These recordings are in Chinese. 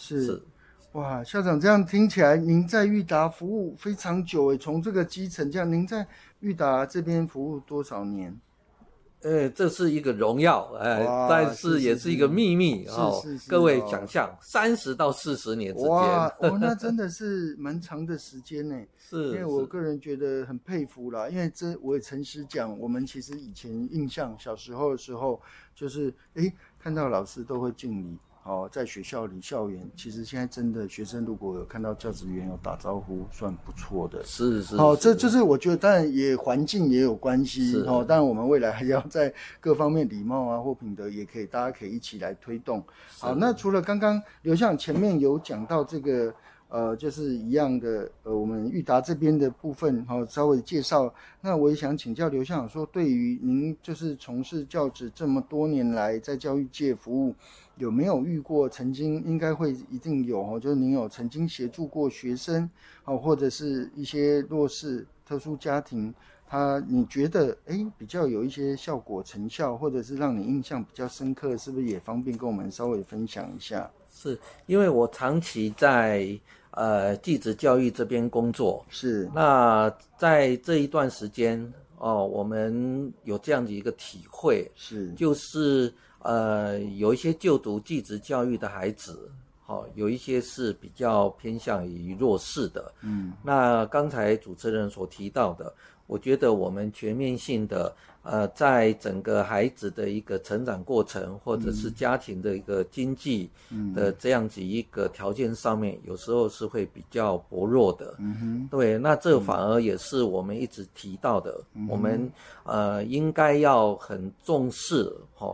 是。哇，校长这样听起来，您在裕达服务非常久诶，从这个基层这样，您在裕达这边服务多少年？ 这是一个荣耀，但是也是一个秘密各位想象，30到40年之间， 哇，那真的是蛮长的时间呢。 是， 因为我个人觉得很佩服啦，因为我也诚实讲，我们其实以前印象小时候的时候，就是看到老师都会敬礼。在学校里校园，其实现在真的学生如果有看到教职员有打招呼，算不错的。 是。 这就是我觉得，当然也环境也有关系。当然我们未来还要在各方面礼貌啊或品德也可以，大家可以一起来推动。好，那除了刚刚刘校长前面有讲到这个。就是一样的，我们裕达这边的部分，稍微介绍。那我也想请教刘校长说，对于您就是从事教职这么多年来，在教育界服务，有没有遇过曾经应该会一定有就是您有曾经协助过学生，或者是一些弱势特殊家庭，你觉得比较有一些效果成效，或者是让你印象比较深刻，是不是也方便跟我们稍微分享一下？ 是因为我长期在技职教育这边工作， 是。 那在这一段时间我们有这样的一个体会， 是， 就是有一些就读技职教育的孩子，有一些是比较偏向于弱势的。那刚才主持人所提到的，我觉得我们全面性的在整个孩子的一个成长过程，或者是家庭的一个经济的这样子一个条件上面，有时候是会比较薄弱的。对，那这反而也是我们一直提到的，我们应该要很重视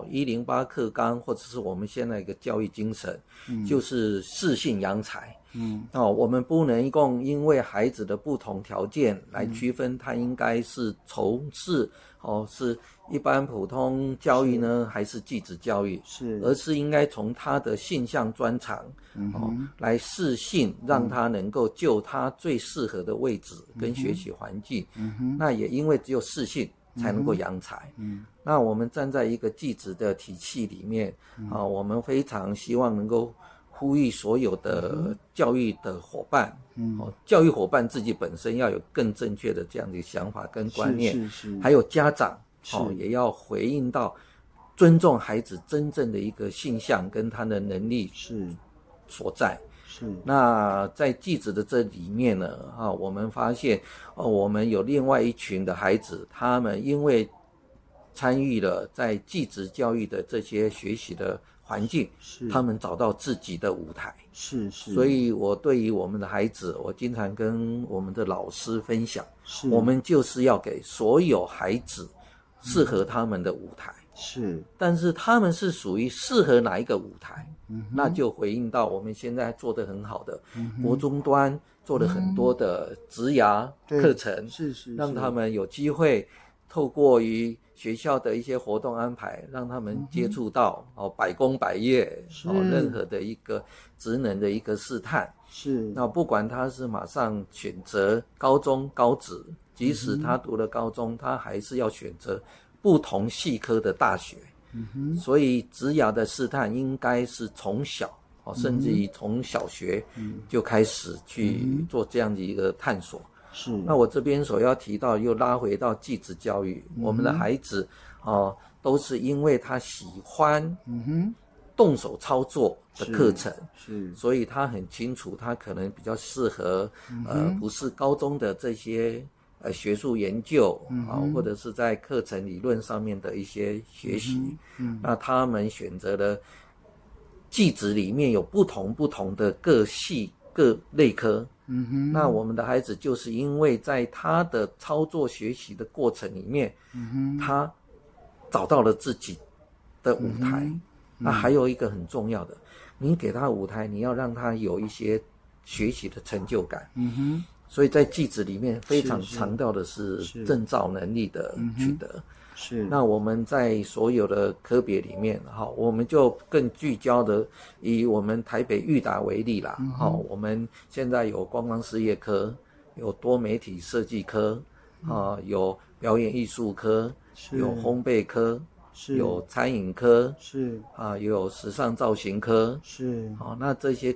108课纲，或者是我们现在一个教育精神，就是适性扬才。我们不能因为孩子的不同条件来区分他应该是从事是一般普通教育呢，还是技职教育，而是应该从他的性向专长来适性，让他能够就他最适合的位置跟学习环境。那也因为只有适性才能够扬才。那我们站在一个技职的体系里面我们非常希望能够呼吁所有的教育的伙伴，教育伙伴自己本身要有更正确的这样的想法跟观念，还有家长也要回应到尊重孩子真正的一个性向跟他的能力所在。那在技职的这里面呢我们发现我们有另外一群的孩子，他们因为参与了在技职教育的这些学习的环境，他们找到自己的舞台。所以我对于我们的孩子，我经常跟我们的老师分享，我们就是要给所有孩子适合他们的舞台。但是他们是属于适合哪一个舞台，那就回应到我们现在做得很好的国中端做了很多的职涯课程，让他们有机会透过于学校的一些活动安排，让他们接触到百工百业任何的一个职能的一个试探。那不管他是马上选择高中高职，即使他读了高中，他还是要选择不同系科的大学。所以职涯的试探应该是从小甚至于从小学就开始去做这样的一个探索。那我这边所要提到，又拉回到技职教育，我们的孩子都是因为他喜欢动手操作的课程，所以他很清楚他可能比较适合不是高中的这些学术研究或者是在课程理论上面的一些学习。那他们选择了技职里面有不同的各系各类科。那我们的孩子就是因为在他的操作学习的过程里面，他找到了自己的舞台。那还有一个很重要的，你给他舞台，你要让他有一些学习的成就感。所以在技职里面非常强调的是证照能力的取得。那我们在所有的科别里面我们就更聚焦的以我们台北裕达为例啦。我们现在有观光事业科，有多媒体设计科有表演艺术科，有烘焙科，有餐饮科，有时尚造型科，那这些